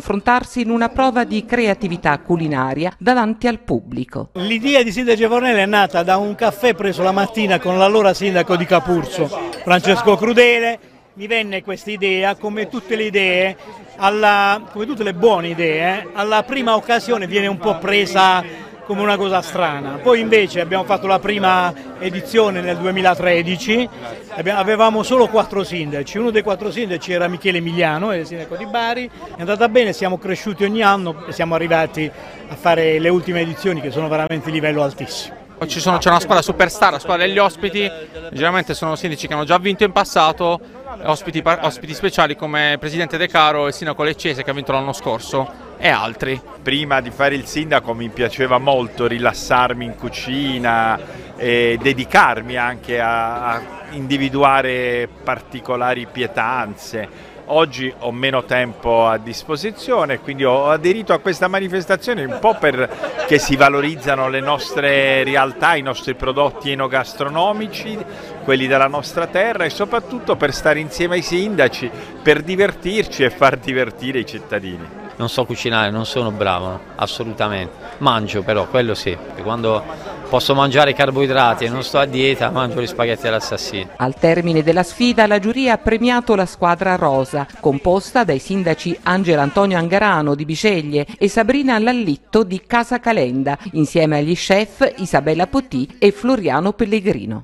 confrontarsi in una prova di creatività culinaria davanti al pubblico. L'idea di Sindaci Fornelli è nata da un caffè preso la mattina con l'allora sindaco di Capurso, Francesco Crudele. Mi venne questa idea, come tutte le idee, come tutte le buone idee, alla prima occasione viene un po' presa come una cosa strana. Poi invece abbiamo fatto la prima edizione nel 2013, avevamo solo 4 sindaci, uno dei 4 sindaci era Michele Emiliano, il sindaco di Bari, è andata bene, siamo cresciuti ogni anno e siamo arrivati a fare le ultime edizioni che sono veramente di livello altissimo. C'è una squadra superstar, la squadra degli ospiti, generalmente sono sindaci che hanno già vinto in passato, ospiti speciali come Presidente De Caro e Sindaco Leccese che ha vinto l'anno scorso e altri. Prima di fare il sindaco mi piaceva molto rilassarmi in cucina e dedicarmi anche a individuare particolari pietanze. Oggi ho meno tempo a disposizione, quindi ho aderito a questa manifestazione un po' perché si valorizzano le nostre realtà, i nostri prodotti enogastronomici, quelli della nostra terra e soprattutto per stare insieme ai sindaci, per divertirci e far divertire i cittadini. Non so cucinare, non sono bravo, assolutamente. Mangio però, quello sì, perché quando posso mangiare carboidrati e non sto a dieta, mangio gli spaghetti all'assassino. Al termine della sfida la giuria ha premiato la squadra rosa, composta dai sindaci Angelo Antonio Angarano di Biceglie e Sabrina Lallitto di Casa Calenda, insieme agli chef Isabella Potì e Floriano Pellegrino.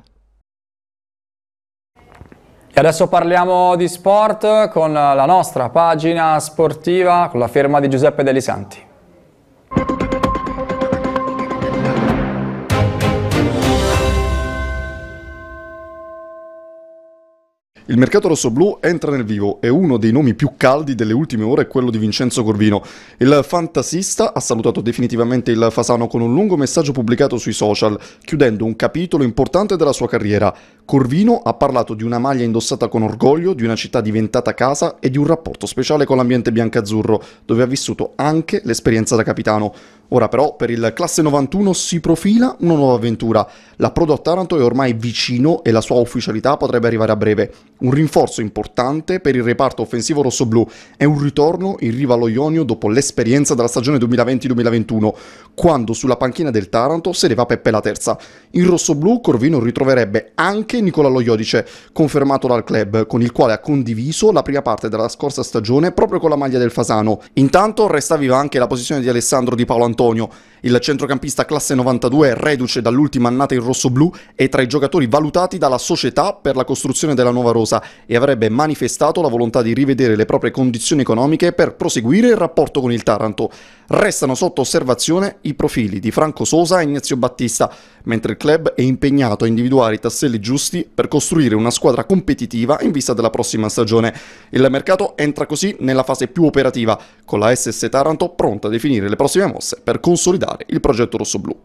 E adesso parliamo di sport con la nostra pagina sportiva con la firma di Giuseppe Delisanti. Il mercato rossoblù entra nel vivo e uno dei nomi più caldi delle ultime ore è quello di Vincenzo Corvino. Il fantasista ha salutato definitivamente il Fasano con un lungo messaggio pubblicato sui social, chiudendo un capitolo importante della sua carriera. Corvino ha parlato di una maglia indossata con orgoglio, di una città diventata casa e di un rapporto speciale con l'ambiente biancazzurro, dove ha vissuto anche l'esperienza da capitano. Ora però per il classe 91 si profila una nuova avventura. L'approdo a Taranto è ormai vicino e la sua ufficialità potrebbe arrivare a breve. Un rinforzo importante per il reparto offensivo rossoblù è un ritorno in riva allo Ionio dopo l'esperienza della stagione 2020-2021, quando sulla panchina del Taranto sedeva Peppe La Terza. In rossoblù Corvino ritroverebbe anche Nicola Lo Iodice, confermato dal club, con il quale ha condiviso la prima parte della scorsa stagione proprio con la maglia del Fasano. Intanto resta viva anche la posizione di Alessandro Di Paolo Antonio. Il centrocampista classe 92, reduce dall'ultima annata in rossoblù, è tra i giocatori valutati dalla società per la costruzione della nuova rosa e avrebbe manifestato la volontà di rivedere le proprie condizioni economiche per proseguire il rapporto con il Taranto. Restano sotto osservazione i profili di Franco Sosa e Ignazio Battista, mentre il club è impegnato a individuare i tasselli giusti per costruire una squadra competitiva in vista della prossima stagione. Il mercato entra così nella fase più operativa, con la SS Taranto pronta a definire le prossime mosse per consolidare il progetto rossoblù.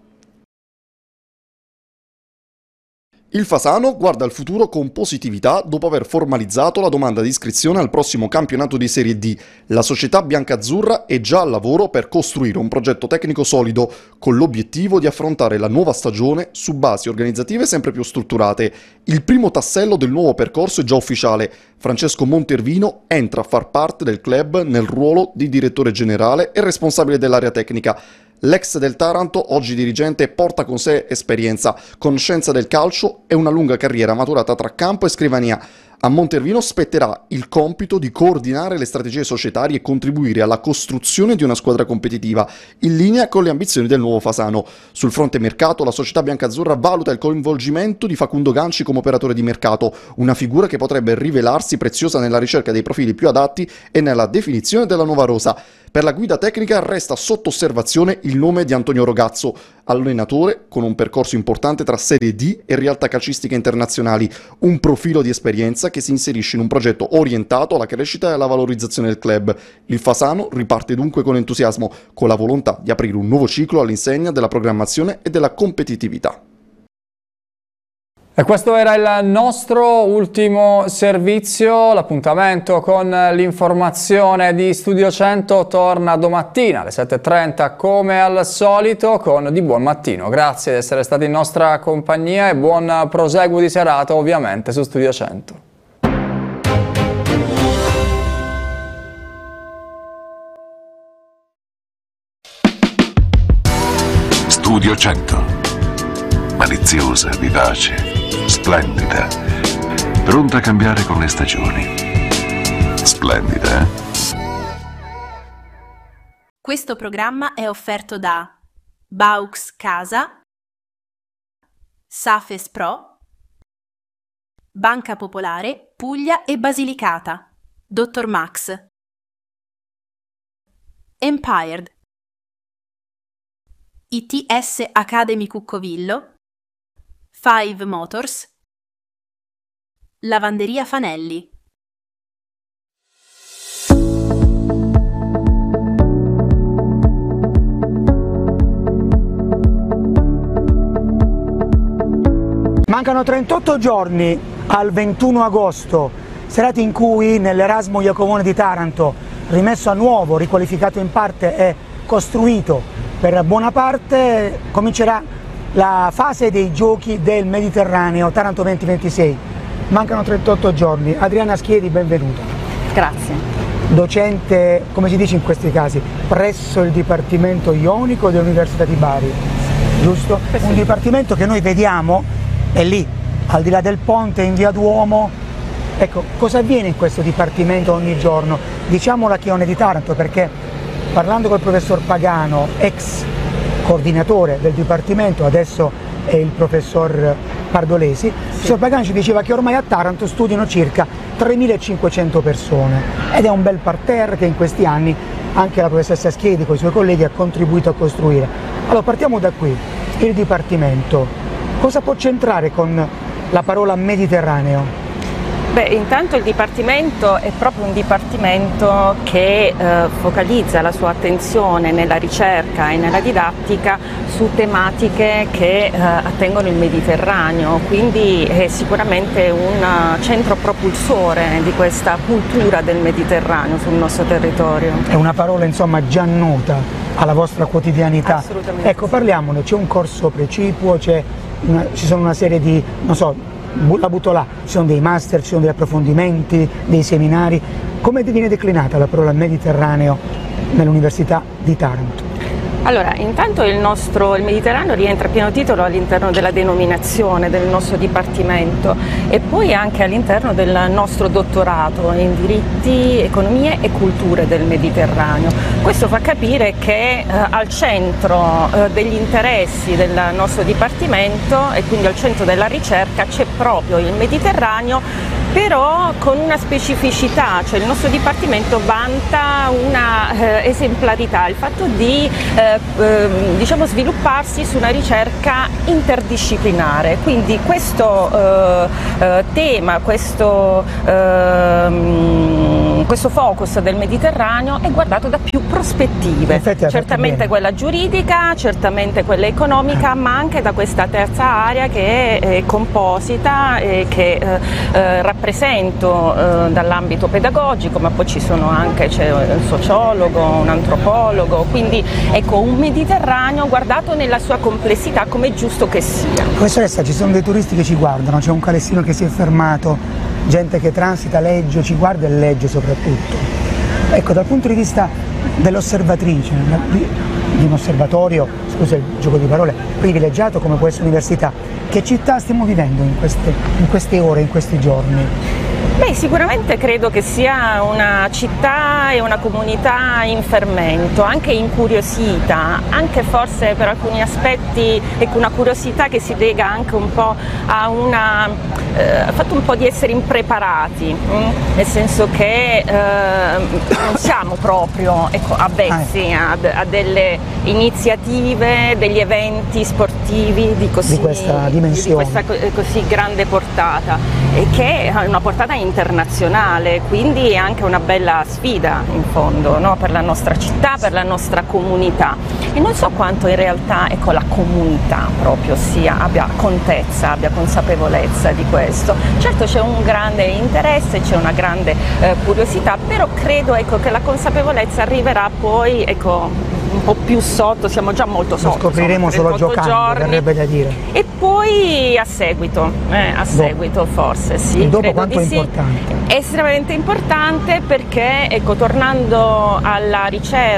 Il Fasano guarda al futuro con positività dopo aver formalizzato la domanda di iscrizione al prossimo campionato di Serie D. La società biancazzurra è già al lavoro per costruire un progetto tecnico solido, con l'obiettivo di affrontare la nuova stagione su basi organizzative sempre più strutturate. Il primo tassello del nuovo percorso è già ufficiale. Francesco Montervino entra a far parte del club nel ruolo di direttore generale e responsabile dell'area tecnica. L'ex del Taranto, oggi dirigente, porta con sé esperienza, conoscenza del calcio e una lunga carriera maturata tra campo e scrivania. A Montervino spetterà il compito di coordinare le strategie societarie e contribuire alla costruzione di una squadra competitiva, in linea con le ambizioni del nuovo Fasano. Sul fronte mercato, la società biancazzurra valuta il coinvolgimento di Facundo Ganci come operatore di mercato, una figura che potrebbe rivelarsi preziosa nella ricerca dei profili più adatti e nella definizione della nuova rosa. Per la guida tecnica resta sotto osservazione il nome di Antonio Rogazzo, allenatore con un percorso importante tra Serie D e realtà calcistiche internazionali, un profilo di esperienza che si inserisce in un progetto orientato alla crescita e alla valorizzazione del club. Il Fasano riparte dunque con entusiasmo, con la volontà di aprire un nuovo ciclo all'insegna della programmazione e della competitività. E questo era il nostro ultimo servizio. L'appuntamento con l'informazione di Studio 100 torna domattina alle 7:30 come al solito con Di Buon Mattino. Grazie di essere stati in nostra compagnia e buon proseguo di serata ovviamente su Studio 100. Studio 100. Maliziosa, vivace, splendida. Pronta a cambiare con le stagioni. Splendida, eh? Questo programma è offerto da Baux Casa, Safes Pro, Banca Popolare, Puglia e Basilicata, Dr. Max, Empired, ITS Academy Cuccovillo, Five Motors, Lavanderia Fanelli. Mancano 38 giorni al 21 agosto, serata in cui nell'Erasmo Iacovone di Taranto, rimesso a nuovo, riqualificato in parte e costruito per buona parte, comincerà la fase dei giochi del Mediterraneo Taranto 2026. Mancano 38 giorni. Adriana Schieri, benvenuta. Grazie. Docente, come si dice in questi casi, presso il Dipartimento Ionico dell'Università di Bari, giusto? Sì. Un dipartimento che noi vediamo è lì, al di là del ponte, in via Duomo. Ecco, cosa avviene in questo dipartimento ogni giorno? Diciamola che è di Taranto, perché parlando col professor Pagano, ex coordinatore del dipartimento, adesso è il professor Pardolesi, il professor Pagano ci diceva che ormai a Taranto studiano circa 3.500 persone ed è un bel parterre che in questi anni anche la professoressa Schiedi con i suoi colleghi ha contribuito a costruire. Allora partiamo da qui, il dipartimento. Cosa può c'entrare con la parola Mediterraneo? Beh, intanto il Dipartimento è proprio un Dipartimento che focalizza la sua attenzione nella ricerca e nella didattica su tematiche che attengono il Mediterraneo, quindi è sicuramente un centro propulsore di questa cultura del Mediterraneo sul nostro territorio. È una parola insomma già nota alla vostra quotidianità. Assolutamente. Ecco, parliamone, c'è un corso precipuo, ci sono una serie di, non so, la butto là, ci sono dei master, ci sono degli approfondimenti, dei seminari. Come viene declinata la parola Mediterraneo nell'Università di Taranto? Allora, intanto il Mediterraneo rientra a pieno titolo all'interno della denominazione del nostro Dipartimento e poi anche all'interno del nostro dottorato in diritti, economie e culture del Mediterraneo. Questo fa capire che al centro degli interessi del nostro Dipartimento e quindi al centro della ricerca c'è proprio il Mediterraneo, però con una specificità, cioè il nostro Dipartimento vanta una esemplarità, il fatto di svilupparsi su una ricerca interdisciplinare, quindi questo tema, questo focus del Mediterraneo è guardato da più prospettive, certamente quella giuridica, certamente quella economica, ma anche da questa terza area che è composita e che rappresento dall'ambito pedagogico, ma poi c'è un sociologo, un antropologo, quindi ecco un Mediterraneo guardato nella sua complessità come è giusto che sia. Professoressa, ci sono dei turisti che ci guardano, c'è un calessino che si è fermato, gente che transita, legge, ci guarda e legge soprattutto. Ecco, dal punto di vista dell'osservatrice, di un osservatorio, scusa il gioco di parole, privilegiato come può essere l'università, che città stiamo vivendo in queste ore, in questi giorni? Beh, sicuramente credo che sia una città e una comunità in fermento, anche incuriosita, anche forse per alcuni aspetti, ecco, una curiosità che si lega anche un po' a al fatto un po' di essere impreparati, nel senso che non siamo proprio avvezzi a delle iniziative, degli eventi sportivi di questa dimensione, di questa così grande portata, e che ha una portata internazionale, quindi è anche una bella sfida in fondo, no? Per la nostra città, per la nostra comunità, e non so quanto in realtà la comunità proprio abbia contezza, abbia consapevolezza di questo. Certo c'è un grande interesse, c'è una grande curiosità, però credo che la consapevolezza arriverà poi un po' più sotto, siamo già molto sotto. Lo scopriremo solo giocando, verrebbe da dire. E poi a seguito forse sì. E dopo quanto è importante? È estremamente importante perché, tornando alla ricerca